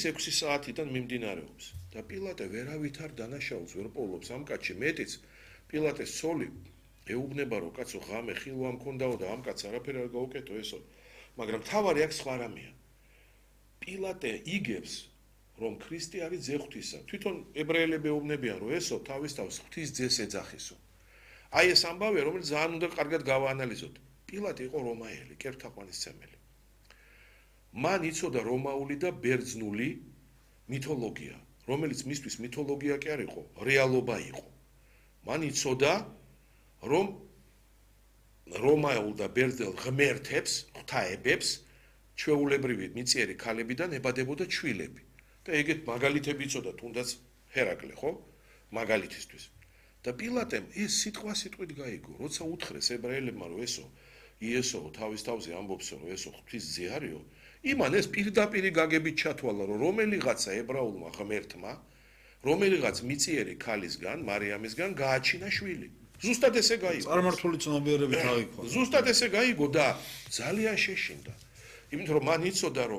6 საათიდან მიმდინარეობს და პილატე ვერავით არ დანაშაულს ვერ პოულობს ამ კაცში მეტიც პილატეს ცოლი ეუბნება რომ კაცო ღამე ხილვა მქონდაო და ამ კაცს არაფერი არ გაუკეთო ესო მაგრამ თავარი აქ სხვა რამეა პილატე იგებს რომ ქრისტე არის ძე ღვთისა თვითონ ებრაელები ეუბნებიან რომ ესო თავის თავს ღვთის ძეს ეძახისო აი ეს ამბავია რომელიც ძალიან უნდა კარგად გავაანალიზოთ პილატე იყო რომაელი კერპთაყვანისმცემელი მან იცოდა რომაული და ბერძნული მითოლოგია რომელიც მისთვის მითოლოგია კი არ იყო რეალობა იყო მან იცოდა რომ რომაულ და ბერძნულ ღმერთებს ღვთაებებს ჩვეულებრივი მიწიერი ქალებიდან ებადებოდა ჩვილები და ეგეთ მაგალითები იცოდა თუნდაც ჰერაკლე ხო მაგალითისთვის და პილატემ ეს სიტყვით გაიგო როცა უთხრეს ებრაელებმა რომ ესო იესო თავის თავზე ამბობს რომ ესო ღვთის ძე არისო იმან ეს პირდაპირ გაგებით ჩათვალა რომ რომელიღაცა ებრაულმა ღმერთმა რომელიღაც მიწიერი ქალისგან მარიამისგან გააჩინა შვილი ზუსტად ესე გაიგო წარმართული ცნობიერებით აიქვა ზუსტად ესე გაიგო და ძალიან შეშინდა იმიტომ რომ მან იცოდა რომ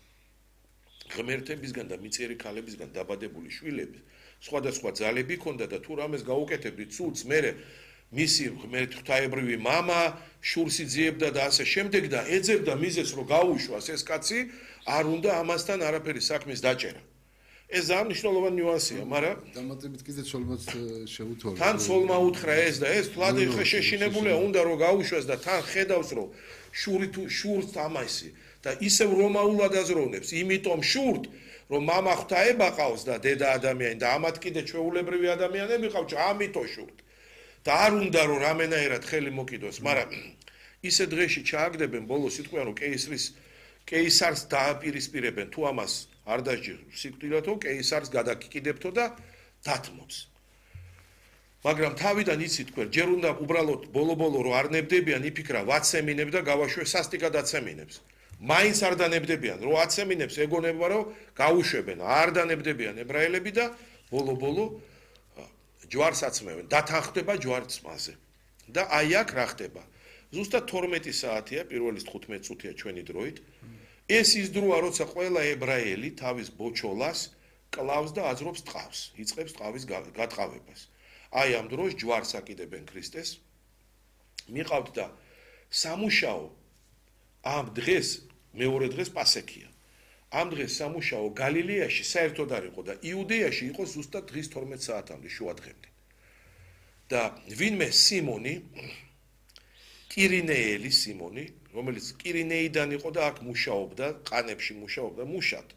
ღმერთებისგან და მიწიერი ქალებისგან დაბადებული შვილები სხვადასხვა ძალები ჰქონდა და თუ რამეს გაუკეთებდი ცუდს მერე მისი ღმერთ ღვთაებრივი მამა შურს იძიებდა და ასე შემდეგ და ეძებდა მიზეს რომ გაუშვას ეს კაცი არ უნდა ამასთან არაფერი საქმის დაჭერა ეს ძალიან მნიშვნელოვანი ნიუანსია მაგრამ დამატებით კიდე ცოლმაც შეუთვალა თან ცოლმა უთხრა ეს და ეს თლად შეშინებულია უნდა რომ გაუშვას და თან ხედავს რომ შურს ამასი და ისევ რომაულად აზროვნებს იმიტომ შურთ რომ მამა ღვთაება ყავს და დედა ადამიანი და ამათ კიდე ჩვეულებრივი ადამიანები ყავს ამიტომ შურთ და არ უნდა რომ რამენაერად ხელი მოკიდოს მაგრამ ისე დღეში ჩააგდებენ ბოლოს იტყვიან რომ კეისარს დააპირისპირებენ თუ ამას არ დაჯერებს სიკვდილათო კეისარს გადაკიკიდებთო და დათმობს მაგრამ თავიდან იცით თქვენ ჯერ უნდა უბრალოდ ბოლო-ბოლო რომ არ ნებდებიან იფიქრა ვაცემინებ და გავაშვე სასტიკად აცემინებს მაინც არ დანებდებიან რომ აცემინებს ეგონება რომ გაუშვებენ არ დანებდებიან ებრაელები და ბოლო-ბოლო ჯვარს აცმევენ დათანხმდება ჯვარცმაზე და აი აქ რა ხდება ზუსტად 12 საათია პირველი 15 წუთია ჩვენი დროით ეს ის დროა როცა ყველა ებრაელი თავის ბოჩოლას კლავს და აძრობს ტყავს იწყებს ტყავის გატყავებას აი ამ დროს ჯვარს აკიდებენ ქრისტეს მიყავთ და სამუშაო ამ დღეს მეორე დღეს პასექია ამ დღეს სამუშაო გალილეაში საერთოდ არ იყო და იუდეაში იყო ზუსტად დღის 12 საათამდე შუა დღემდე და ვინმე სიმონი კირინეელი სიმონი რომელიც კირინეიდან იყო და აქ მუშაობდა ყანებში მუშაობდა მუშად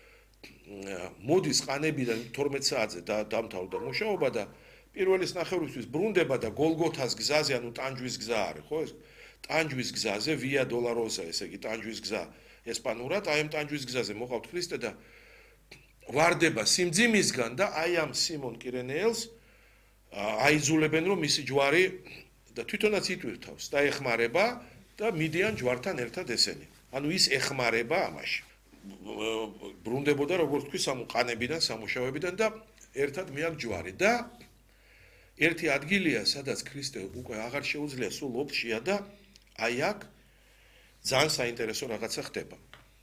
მოდის ყანებიდან 12 საათზე დამთავრდა მუშაობა და პირველის ნახევრისთვის ბრუნდება და გოლგოთას გზაზე ანუ ტანჯვის გზა არის ხო ეს ტანჯვის გზაზე ვია დოლაროსა ესე იგი ტანჯვის გზა ესპანურად აი ამ ტანჯვის გზაზე მოყავთ ქრისტე და ვარდება სიმძიმისგან და აი ამ სიმონ კირენეელს აიძულებენ რომ მისი ჯვარი და თვითონაც იტვირთავს და ეხმარება და მიდიან ჯვართან ერთად ესენი ანუ ის ეხმარება ამაში ბრუნდებოდა როგორც თქვი სამყანებიდან სამუშაოებიდან და ერთად მიაკ ჯვარი და ერთი ადგილია სადაც ქრისტე უკვე აღარ შეუძლია სულ ოფშია და აი აქ ძალიან საინტერესო რაღაცა ხდება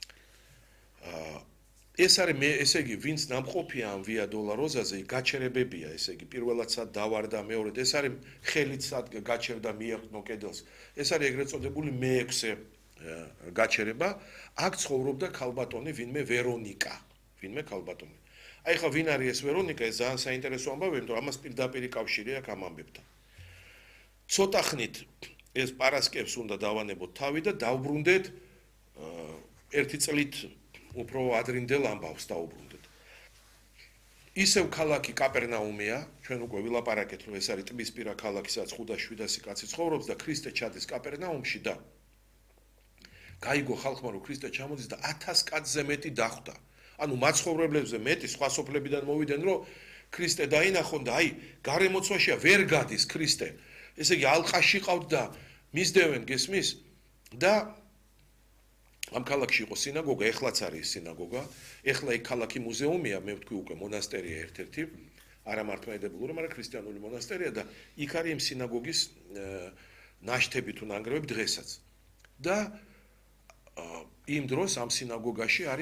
ეს არის მე ესე იგი ვინც ნამყოფია ამ ვია დოლაროზაზე გაჩერებებია ესე იგი პირველად სად დავარდა მეორედ ეს არის ხელით სად გაჩერდა მიეყნო კედელს ეს არის ეგრეთ წოდებული მე-6 გაჩერება აქ ცხოვრობდა ქალბატონი ვინმე ვერონიკა ვინმე ქალბატონი აი ხა ვინ არის ეს ვერონიკა ეს ძალიან საინტერესო ამბავია იმიტომ რომ ამას პირდაპირ კავშირი აქვს ამ ამბებთან ცოტა ხნით ეს პარასკევს უნდა დავანებოთ თავი და დავბრუნდეთ ერთი წლით უფრო ადრინდელ ამბავს დაუბრუნდეთ ისევ ქალაქი კაპერნაუმია ჩვენ უკვე ვილაპარაკეთ რომ ეს არის ტბისპირა ქალაქი სადაც 500-700 კაცი ცხოვრობს და ქრისტე ჩადის კაპერნაუმში და გაიგო ხალხმა რომ ქრისტე ჩამოდის და 1000 კაცზე მეტი დახვდა ანუ მაცხოვრებლებზე მეტი სხვა სოფლებიდან მოვიდნენ რომ ქრისტე დაინახონ და აი გარემოცვაშია ვერ გადის ქრისტე ესე იგი ალყაში ყავთ და მისდევენ გესმის და ამ ქალაქში იყო სინაგოგა ეხლაც არის სინაგოგა ეხლა იქ ქალაქი მუზეუმია მე ვთქვი უკვე მონასტერია ერთ-ერთი არა მართლმადიდებლური მაგრამ ქრისტიანული მონასტერია და იქ არის იმ სინაგოგის ნაშთები თუ ნანგრევები დღესაც და იმ დროს ამ სინაგოგაში არის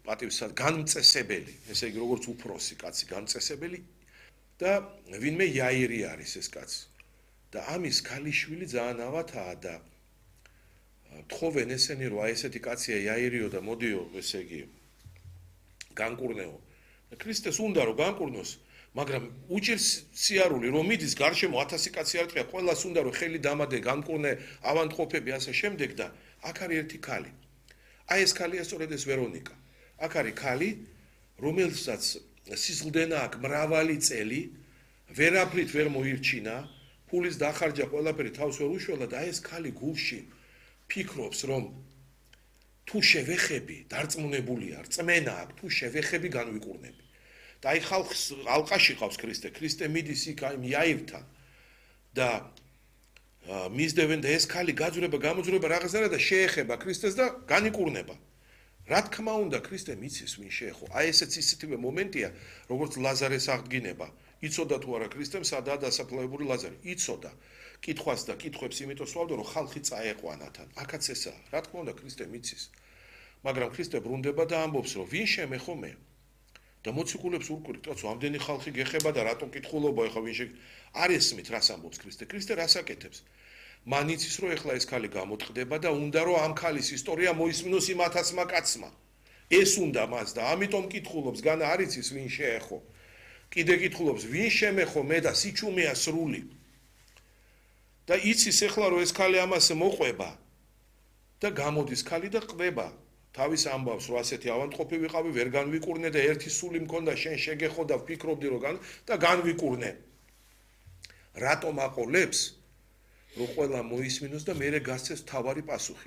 პატივსაცემად განმწესებელი, ესე იგი როგორც უფროსი კაცი განმწესებელი და ვინმე იაირი არის ეს კაცი. და ამის ქალიშვილი ძალიან ავათაა და თხოვენ ესენი რომ აი ესეთი კაცია იაირიო და მოდიო ესე იგი განკურნეო. ქრისტეს უნდა რომ განკურნოს, მაგრამ უჭირს სიარული რომ მიდის გარშემო 1000 კაცი არ ყია, ყველას უნდა რომ ხელი დამადე, განკურნე, ავანტყოფები ასე შემდეგ და აქ არის ერთი ქალი. აი ეს ქალია სწორედ ეს ვერონიკა. აქ არის ქალი, რომელსაც სიზღდენა აქვს მრავალი წელი, ვერაფრით ვერ მოირჩინა, ფულის დახარჯა ყველაფერი თავს ვერ უშველა და აი ეს ქალი გულში ფიქრობს რომ თუ შევეხები, დარწმუნებულია, რწმენა აქვს, თუ შევეხები განვიკურნები. და აი ხალხს ალყაში ყავს ქრისტე, ქრისტე მიდის იქ აი იაირთან და მისდევენ და ეს ქალი გაძვრება, გამოძვრება რაღაცა და შეეხება ქრისტეს და განიკურნება. რა თქმა უნდა, ქრისტე მიცის ვინ შეეხო. აი ესეც ისეთივე მომენტია, როგორც ლაზარეს აღდგინება. იცოდა თუ არა ქრისტემ სადაა დასაფლავებული ლაზარე. იცოდა. კითხვას და კითხვებს იმიტომ სვავდა, რომ ხალხი წაეყვანათან. აქაც ესაა. რა თქმა უნდა, ქრისტე მიცის. მაგრამ ქრისტე ბრუნდება და ამბობს, რომ ვინ შემეხო მე? და მოციქულებს ურკვევთ, რატო ამდენი ხალხი გეხება და რატო კითხულობა ეხა ვინ არ ესმით რას ამბობს ქრისტე? ქრისტე რას აკეთებს? მან იცის რომ ეხლა ეს ქალი გამოწყდება და უნდა რომ ამ ქალის ისტორია მოისმინოს იმ 1000-მა კაცმა. ეს უნდა მას და ამიტომ კითხულობს, განა არ იცის ვინ შეეხო. კიდე კითხულობს, ვინ შემეხო მე და სიჩუმეა სრული. და იცის ეხლა რომ ეს ქალი ამას მოყვება და გამოდის ქალი და ყვება. თავის ამბავს რომ ასეთი ავანტყოფი ვიყავი, ვერ განვიკურნე და ერთი სული მქონდა შენ შეგეხო და ვფიქრობდი რომ და განვიკურნე. რატომ აყოლებს? რომ ყველა მოისმინოს და მერე გასცეს თავარი პასუხი.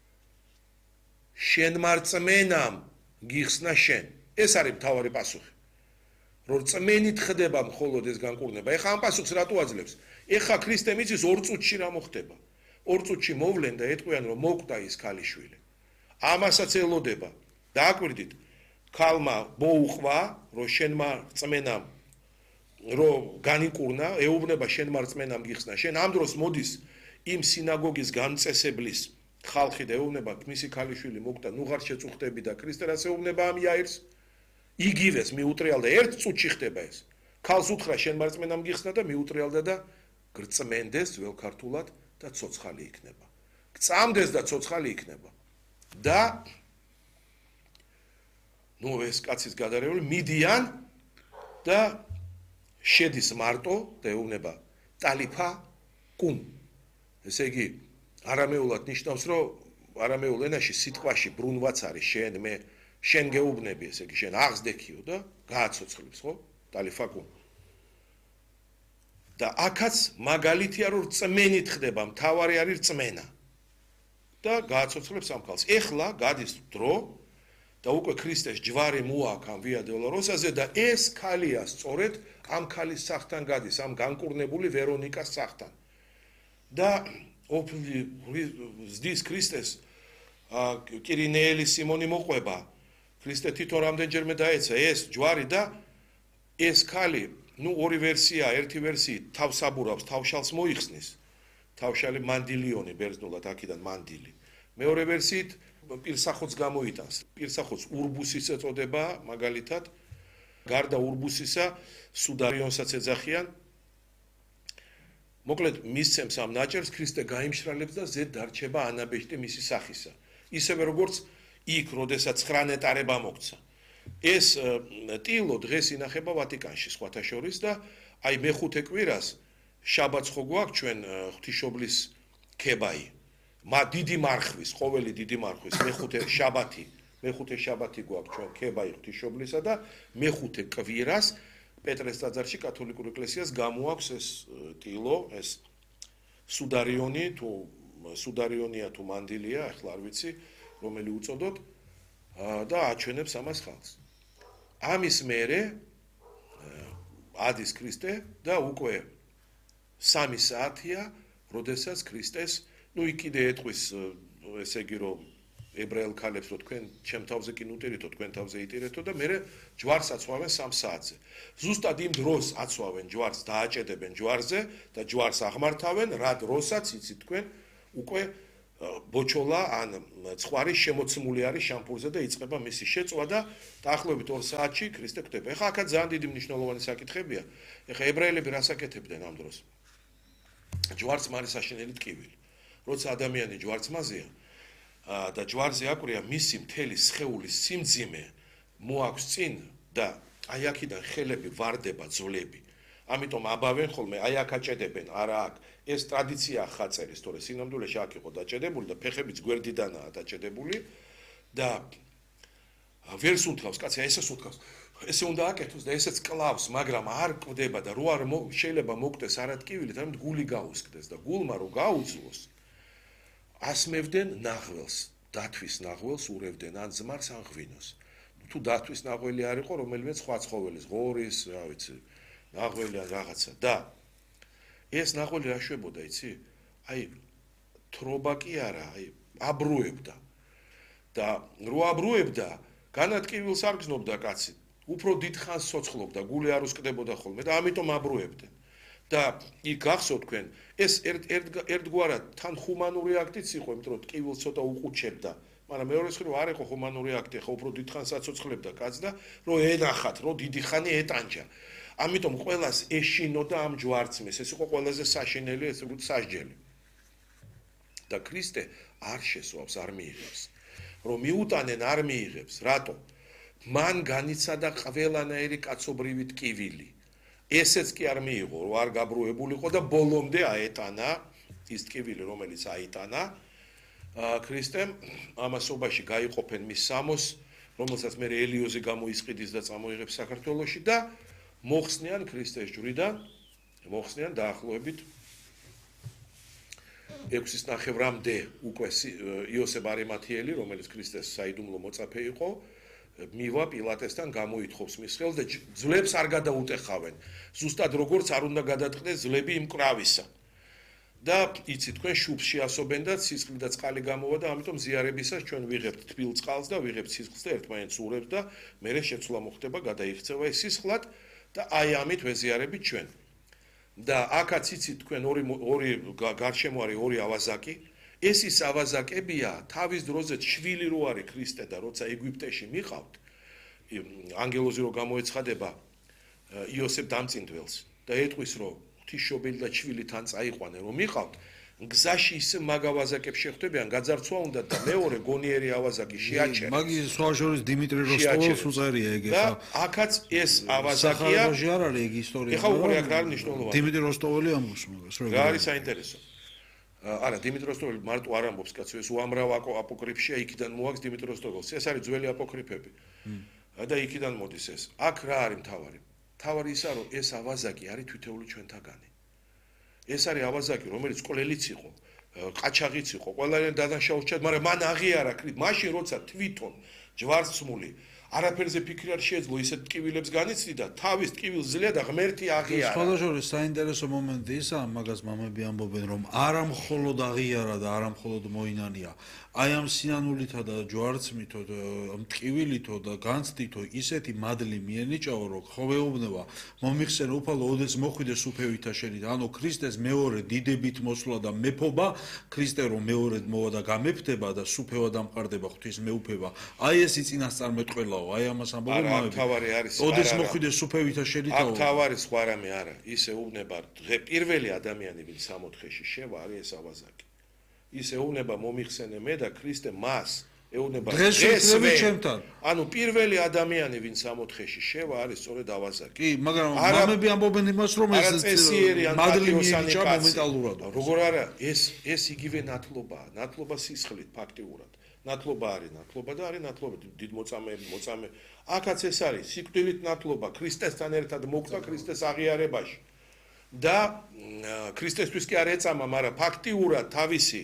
შენ მარწმენამ გიხსნა შენ. ეს არის თავარი პასუხი. რომ წმენით ხდება მხოლოდ ეს განკურნება. ეხა ამ პასუხს რატო აძლევს? ეხა ქრისტე მიცის 2 წუთში რა მოხდება? 2 წუთში მოვლენ და ეტყვიან რომ მოკვდა ის ქალიშვილი. ამასაც ელოდება. დააკვირდით, ქალმა მოუყვა, რომ შენმა წმენამ რომ განიკურნა, ეუბნება შენმა წმენამ გიხსნა. შენ ამ დროს მოდის იმ სინაგოგის განწესებლის ხალხი და ეუბნება მისი ქალიშვილი მოკვდა, ნუ ღარ შეწუხდები და ქრისტე რას ეუბნება ამ იაირს? იგივეს მიუტრიალდა 1 წუთში ხდება ეს. ქალს უთხრა შენმა წმენამ გიხსნა და მიუტრიალდა და გრწმენდეს ძველ ქართულად და ცოცხალი იქნება. გწამდეს და ცოცხალი იქნება. და ნუ ეს კაცის გადარეული მიდიან და შედის მარტო და ეუბნება ტალიფა კუმ. ესე იგი არამეულად ნიშნავს რომ არამეულ ენაში სიტყვაში ბრუნვაც არის შენ მე შენ გეუბნები, ესე იგი შენ აღზდექიო და გააცოცხლებს, ხო? ტალიფა კუმ. და აქაც მაგალითია რომ წმენით ხდება, მთავარი არის წმენა. და გააცოცხლებს ამ ქალს. ეხლა გადის დრო და უკვე ქრისტეს ჯვარი მოაქვს ამ ვია დოლოროსაზე და ეს ქალია სწორედ ამ ქალის სახთან გადის, ამ განკურნებული ვერონიკას სახთან. და ზდის ქრისტეს კირინეელი სიმონი მოყვება. ქრისტე თვითონ რამდენჯერმე დაეცა ეს ჯვარი და ეს ქალი, ნუ ორი ვერსია, ერთი ვერსიით თავსაბურავს, თავშალს მოიხსნის. თავშალი მანდილიონი ბერძნულად აქედან მანდილი. მეორე ვერსიით პირსახოც გამოიტანს. პირსახოც ურბუსის ეწოდება მაგალითად. გარდა ურბუსისა სუდარიონსაც ეძახიან. მოკლედ მისცემს ამ ნაჭერს, ქრისტე გაიმშრალებს და ზედ დარჩება ანაბეჭდი მისი სახისა. ისევე როგორც იქ, როდესაც 9 ნეტარება მოგცა. ეს ტილო დღეს ინახება ვატიკანში სხვათა შორის და აი მეხუთე კვირას შაბათს ხო გვაქვს ჩვენ ღვთისმშობლის ქებაი. დიდი მარხვის, ყოველი დიდი მარხვის მეხუთე შაბათი გვაქვს ჩვენ ქებაი ღვთისმშობლისა და მეხუთე კვირას პეტრეს ტაძარში კათოლიკურ ეკლესიას გამოაქვს ეს ტილო, ეს სუდარიონია თუ მანდილია, ახლა არ ვიცი, რომელი უწოდოთ და აჩვენებს ამას ხალხს. ამის მერე ადის ქრისტე და უკვე 3 საათია, როდესაც ქრისტეს, ნუ იქ კიდე ეტყვის, ესე იგი რომ ებრაელ ქალებს რომ თქვენ ჩემ თავზე კი ნუტირითო, თქვენ თავზე იტირეთო და მერე ჯვარს აცვავენ 3 საათზე. ზუსტად იმ დროს აცვავენ ჯვარს, დააჭედებენ ჯვარზე და ჯვარს აღმართავენ, რა დროსაც იცით თქვენ უკვე ბოჩოლა ან ცხვარი შემოცმული არის შამპურზე და იწყება მისი შეწვა და დაახლოებით 2 საათში ქრისტე კვდება. ეხლა აქაც ძალიან დიდი მნიშვნელოვანი საკითხებია. ეხლა ებრაელები რას აკეთებდნენ ამ დროს? ჯვარცმარი საშინელი ტკივილი. როცა ადამიანი ჯვარცმაზეა და ჯვარზე აკვრია მისი მთელი სხეულის სიმძიმე მოაქვს წინ და აი აქედან ხელები ვარდება ძვლები. ამიტომ აბავენ ხოლმე აი აქ აჭედებენ, არა აქ. ეს ტრადიცია ხაწერის, თორე სინამდვილეში აქ იყო დაჭედებული და ფეხებიც გვერდიდანაა დაჭედებული და ვერს უთავს, კაცი, ესეც უთავს. ესე უნდა აკეთოს და ესეც კლავს, მაგრამ არ კვდება და რო არ შეიძლება მოკვდეს არატკივილით, ამიტომ გული გაუსკდეს და გულმა რო გაუძლოს, ასმევდნენ ნახველს, დათვის ნახველს ურევდნენ ან ძმარს ან ღვინოს. თუ დათვის ნაღველი არ იყო, რომელიმე სხვა ცხოველის, ღორის, რა ვიცი, ნაღველი ან რაღაცა და ეს ნაღველი რა შვებოდა, იცი? აი თრობა კი არა, აი აბრუებდა. და რო აბრუებდა, განატკივილს არ გზნობდა კაცი. უფრო დიდხანს ცოცხლობდა, გული არ უსკდებოდა ხოლმე და ამიტომ აბრუებდნენ. და იქ გახსოვთ თქვენ, ეს ერთგვარად თან ჰუმანური აქტიც იყო, იმიტომ რომ ტკივილს ცოტა უყუჩებდა. მაგრამ მეორე მხრივ არ იყო ჰუმანური აქტი, ხო უფრო დიდხანს აცოცხლებდა კაც და რო ენახათ, რო დიდი ხანი ეტანჯა. ამიტომ ყველას ეშინოდა ამ ჯვარცმეს, ეს იყო ყველაზე საშინელი, ეს უფრო სასჯელი. და ქრისტე არ შესვავს, არ მიიღებს. რომ მიუტანენ არ მიიღებს, რატო? მან განიცადა ყველანაირი კაცობრივი ტკივილი. ესეც კი არ მიიღო, რომ არ გაბრუებულიყო და ბოლომდე აეტანა ის ტკივილი, რომელიც აიტანა ქრისტემ, ამასობაში გაიყოფენ მის სამოს, რომელსაც მე ელიოზე გამოისყიდის და წამოიღებს საქართველოში და მოხსნიან ქრისტეს ჯვრიდან, მოხსნიან დაახლოებით 6-9-მდე უკვე იოსებ არიმათიელი, რომელიც ქრისტეს საიდუმლო მოწაფე იყო, მივა პილატესთან გამოითხოვს მის ხელს და ძვლებს არ გადაუტეხავენ. ზუსტად როგორც არ უნდა გადაწყდეს ძვლები იმ კრავისა. და იცით თქვენ შუბს შეასობენ და სისხლი და წყალი გამოვა და ამიტომ ზიარებისას ჩვენ ვიღებთ თბილ წყალს და ვიღებთ სისხლს და ერთმანეთს ურევთ და მერე შეცვლა მოხდება, გადაიქცევა ეს სისხლად და აი ამით ვეზიარებით ჩვენ. და აქაც იცით თქვენ ორი გარშემო არის ორი ავაზაკი. ეს ის ავაზაკებია, თავის დროზე შვილი რო არის ქრისტე და როცა ეგვიპტეში მიყავთ, ანგელოზი რო გამოეცხადება იოსებ დამწინდველს და ეტყვის რომ ღვთისმშობელი და შვილი თან წაიყვანენ რომ მიყავთ, გზაში ისე მაგ ავაზაკებს შეხვდებიან, გაძარცვა უნდა და მეორე გონიერი ავაზაკი შეაჩერეს. მაგის სხვა შორის დიმიტრი როსტოველს უწერია ეგ და აქაც ეს ავაზაკია. სახალხოში არ არის ეგ ისტორია. ეხა უკვე აქ არის მნიშვნელოვანი. დიმიტრი როსტოველი ამბობს მაგას, რომ რა არის საინტერესო? არა, დიმიტრი როსტოველი მარტო არ ამბობს კაცო, ეს უამრავ აპოკრიფშია, იქიდან მოაქვს დიმიტრი როსტოველს. ეს არის ძველი აპოკრიფები. და იქიდან მოდის ეს. აქ რა არის მთავარი? მთავარი ისაა, რომ ეს ავაზაკი არის თითოეული ჩვენთაგანი. ეს არის ავაზაკი, რომელიც ყლელიც იყო, ყაჩაღიც იყო, ყველანი დადანაშაულჩად, მაგრამ მან აღიარა ქრით, მაშინ როცა თვითონ ჯვარცმული არაფერზე ფიქრი არ შეეძლო, ისეთ ტკივილებს განიცდიდა, თავის ტკივილს ძლია და ღმერთი აღიარა. სხვა შორის საინტერესო მომენტი ისაა, მაგას მამები ამბობენ, რომ არა მხოლოდ აღიარა და არა მხოლოდ მოინანია, აი ამ სინანულითა და ჯვარცმითო და ტკივილითო და განცდითო ისეთი მადლი მიენიჭაო, რომ ხოვეუბნება მომიხსენე უფალო ოდეს მოხვიდეს უფევითა შენით, ანუ ქრისტეს მეორე დიდებით მოსვლა და მეფობა, ქრისტე რომ მეორედ მოვა და გამეფდება და სუფევა დამყარდება ღვთის მეუფება, აი ეს იწინასწარმეტყველაო, აი ამას ამბობენ მამები. თავარი არის, ოდეს მოხვიდეს უფევითა შენითაო. აქ თავარი სხვა რამე არა, ისე უუბნება პირველი ადამიანი, ვინც სამოთხეში შევა, არის ეს ავაზაკი. ის ეუბნება მომიხსენე მე და ქრისტე მას ეუბნება დღესვე ჩემთან. ანუ პირველი ადამიანი ვინც სამოთხეში შევა არის სწორედ ავაზაკი. კი, მაგრამ მამები ამბობენ იმას რომ ეს მადლი მიენიჭა მომენტალურად. როგორ არა, ეს იგივე ნათლობაა, ნათლობა სისხლით ფაქტიურად. ნათლობა არის ნათლობა და არის ნათლობა დიდ მოწამე. აქაც ეს არის სიკვდილით ნათლობა, ქრისტესთან ერთად მოკვდა ქრისტეს აღიარებაში. და ქრისტესთვის კი არ ეწამა, მაგრამ ფაქტიურად თავისი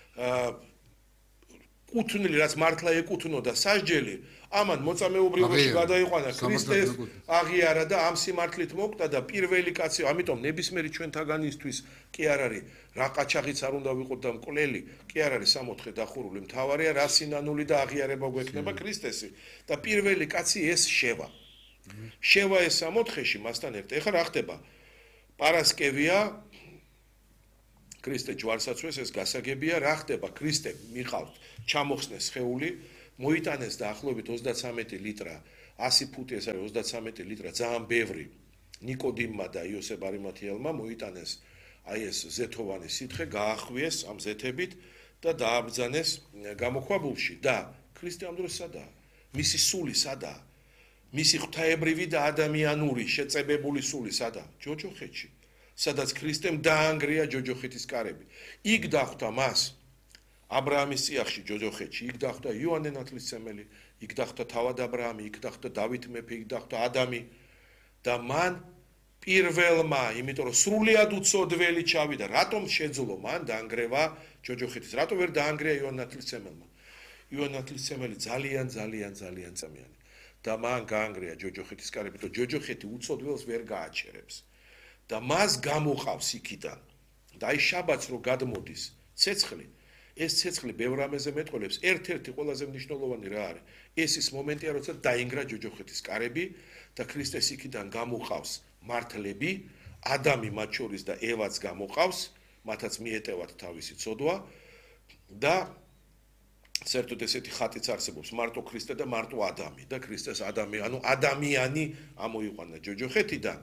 კუთვნილი, რაც მართლა ეკუთვნოდა სასჯელი, ამან მოწამეუბრიობაში გადაიყვანა ქრისტეს, აღიარა და ამ სიმართლით მოკვდა და პირველი კაცი, ამიტომ ნებისმიერი ჩვენთაგანისთვის კი არ არის, რა ყაჩაღიც არ უნდა ვიყოთ და მკვლელი, კი არ არის სამოთხე დახურული, მთავარია რა სინანული და აღიარება გვექნება ქრისტესი და პირველი კაცი ეს შევა. შევა ეს სამოთხეში მასთან ერთად. ეხლა რა ხდება? პარასკევია ქრისტე ჯვარსაცვეს ეს გასაგებია რა ხდება ქრისტე მიყავთ ჩამოხსნეს სხეული მოიტანეს დაახლოებით 33 ლიტრა 100 ფუტი ეს არის 33 ლიტრა ძალიან ბევრი ნიკოდინმა და იოსებ არიმათიელმა მოიტანეს აი ეს ზეთოვანი სითხე გაახვიეს ამ ზეთებით და დააბრძანეს გამოქვაბულში და ქრისტე ამ დროს სადაა მისი სული სადაა მისი ღვთაებრივი და ადამიანური შეწებებული სული სადაა ჯოჯოხეთში სადაც ქრისტემ დაანგრია ჯოჯოხეთის კარები იქ დახვდა მას ა ブラ ამის წიაღში ჯოჯოხეთში იქ დახვდა იოანე ნათლისმცემელი იქ დახვდა თავად ა ブラ ამი იქ დახვდა დავით მეფე იქ დახვდა ადამი და მან პირველმა იმიტომ რომ სრულიად უცოდველი ჩავიდა რატომ შეძლო მან დაანგრევა ჯოჯოხეთის რატომ ვერ დაანგრია იოანე ნათლისმცემელმა იოანე ნათლისმცემელი ძალიან წამიანი და მან გაანგრია ჯოჯოხეთის კარები და ჯოჯოხეთი უცოდველს ვერ გააჩერებს და მას გამოყავს იქიდან და აი შაბათს რო გადმოდის ცეცხლი ეს ცეცხლი ბევრ რამეზე მეტყოლებს ერთ-ერთი ყველაზე მნიშვნელოვანი რა არის ეს ის მომენტია როცა დაინგრა ჯოჯოხეთის კარები და ქრისტეს იქიდან გამოყავს მართლები ადამი მათ შორის და ევაც გამოყავს მათაც მიეტევათ თავისი ცოდვა და საერთოდ ესეთი ხატიც არსებობს მარტო ქრისტე და მარტო ადამი და ქრისტეს ადამიანი ანუ ადამიანი ამოიყვანა ჯოჯოხეთიდან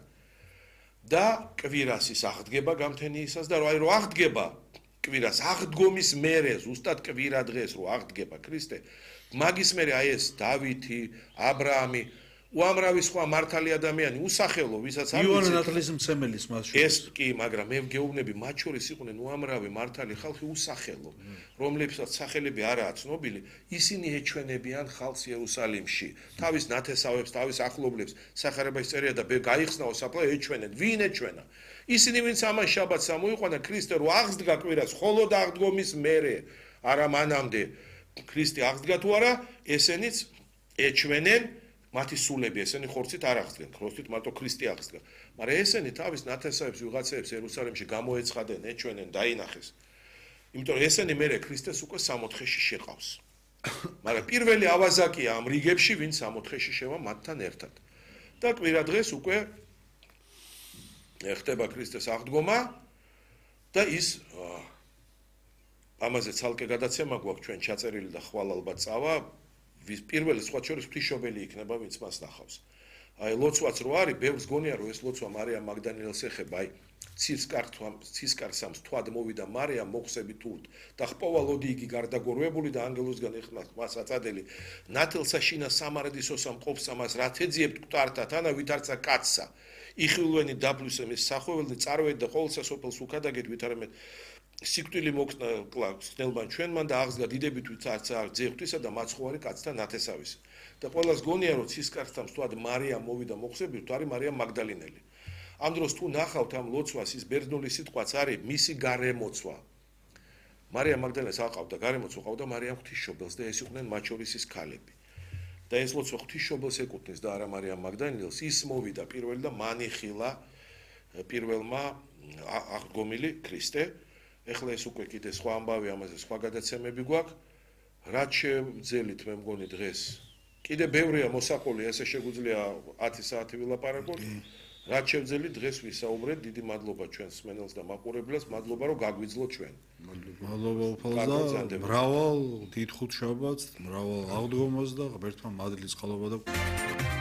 და კვირას ის აღდგება გამთენიისას და აი რო აღდგება კვირას აღდგომის მერე ზუსტად კვირა დღეს რო აღდგება ქრისტე მაგის მერე აი ეს დავითი ა ブラ ამი უამრავი სხვა მართალი ადამიანი უსახელო ვისაც არ იოანე ნათლისმცემელის მას შორის ეს კი მაგრამ მე ვგეუბნები მათ შორის იყვნენ უამრავი მართალი ხალხი უსახელო რომლებსაც სახელები არაა ცნობილი ისინი ეჩვენებიან ხალხს იერუსალიმში თავის ნათესავებს თავის ახლობლებს სახარებაში წერია და გაიხსნაო საფლა ეჩვენენ ვინ ეჩვენა ისინი ვინც ამან შაბათს ამოიყვანა ქრისტე რო აღსდგა კვირას ხოლოდ აღდგომის მერე არა მანამდე ქრისტე აღსდგა თუ არა ესენიც ეჩვენენ მათი სულები ესენი ხორცით არ აღსდგენ ხორცით მარტო ქრისტე აღსდგა მაგრამ ესენი თავის ნათესავებს ვიღაცებს იერუსალიმში გამოეცხადენ ეჩვენენ დაინახეს იმიტომ რომ ესენი მერე ქრისტეს უკვე 60-ში შეყავს მაგრამ პირველი ავაზაკია ამ რიგებში ვინც 60-ში შევა მათთან ერთად და კვირა დღეს უკვე ხდება ქრისტეს აღდგომა და ის ამაზე ცალკე გადაცემა გვაქვს ჩვენ ჩაწერილი და ხვალ ალბათ წავა ვის პირველი სხვა შორის ღვთისმშობელი იქნება ვინც მას ნახავს აი ლოცვაც რო არის ბევრს გონია რომ ეს ლოცვა მარიამ მაგდალინელს ეხება აი ცისკარსამს თვად მოვიდა მარიამ მოხსები თურთ და ხპოვალოდი იგი გარდაგორვებული და ანგელოსგან ეხმას მას აწადელი ნათელსა შინა სამარადისოსა მყოფსა მას რა თეძიებთ მკვდართა თანა ვითარცა კაცსა იხილვენი დაფლუსე მის სახოველი წარვედი და ყოველსა სოფელს უკადაგეთ ვითარემეთ სიკვდილი მოკლა ხნელბან ჩვენმან და აღსდგა დიდებით ვიცა ძეღვთისა და მაცხოვარი კაცთა ნათესავის და ყველას გონია რომ ცისკარსთან თვად მარიამ მოვიდა მოხსები თუ არის მარიამ მაგდალინელი ამ დროს თუ ნახავთ ამ ლოცვას ის ბერძნული სიტყვაც არის მისი გარემოცვა მარიამ მაგდალინელს აყავდა გარემოცვა ყავდა მარიამ ღვთისმშობელს და ეს იყვნენ მათ შორის ის ქალები და ეს ლოცვა ღვთისმშობელს ეკუთვნის და არა მარიამ მაგდალინელს ის მოვიდა პირველი და მანიხილა პირველმა აღდგომილი ქრისტე ეხლა ეს უკვე კიდე სხვა ამბავი ამაზე სხვა გადაცემები გვაქვს რაც შევძელით მე მგონი დღეს კიდე ბევრია მოსაყოლი ესე შეგვიძლია 10 საათი ვილაპარაკოთ რაც შევძელით დღეს ვისაუბრეთ დიდი მადლობა ჩვენს მსმენელს და მაყურებლებს მადლობა რომ გაგვიძლო ჩვენ მადლობა უფალს და მრავალ დიდ ხუთშაბათს მრავალ აღდგომას და ღმერთმა მადლის წყალობა და